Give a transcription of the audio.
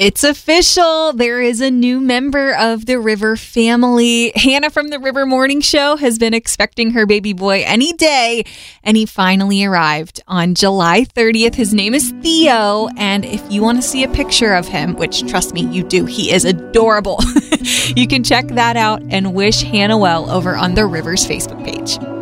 It's official. There is a new member of the River family. Hannah from the River Morning Show has been expecting her baby boy any day, and he finally arrived on July 30th. His name is Theo, and if you want to see a picture of him, which trust me, you do, he is adorable. You can check that out and wish Hannah well over on the River's Facebook page.